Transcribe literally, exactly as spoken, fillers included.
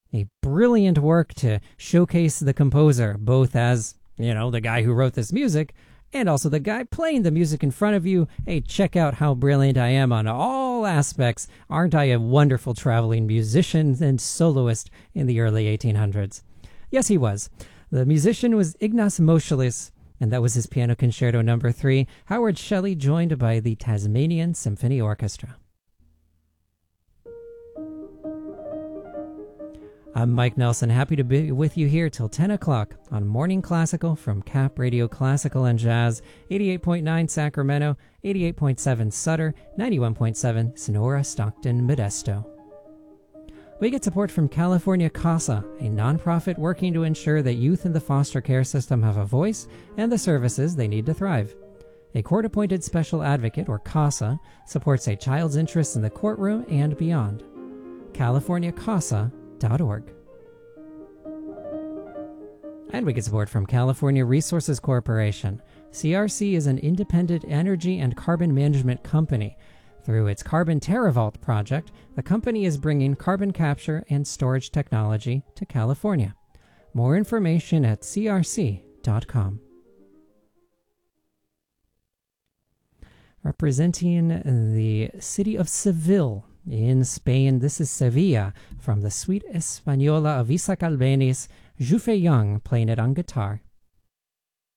A brilliant work to showcase the composer, both as, you know, the guy who wrote this music, and also the guy playing the music in front of you. Hey, check out how brilliant I am on all aspects. Aren't I a wonderful traveling musician and soloist in the early eighteen hundreds? Yes, he was. The musician was Ignaz Moscheles, and that was his Piano Concerto number three, Howard Shelley joined by the Tasmanian Symphony Orchestra. I'm Mike Nelson, happy to be with you here till ten o'clock on Morning Classical from Cap Radio Classical and Jazz, eighty-eight point nine Sacramento, eighty-eight point seven Sutter, ninety-one point seven Sonora, Stockton, Modesto. We get support from California CASA, a nonprofit working to ensure that youth in the foster care system have a voice and the services they need to thrive. A court-appointed special advocate, or CASA, supports a child's interests in the courtroom and beyond. california casa dot org. And we get support from California Resources Corporation. C R C is an independent energy and carbon management company. Through its Carbon TerraVault project, the company is bringing carbon capture and storage technology to California. More information at c r c dot com. Representing the city of Seville in Spain, this is Sevilla from the Suite Española of Isaac Albéniz, Jufe Young playing it on guitar.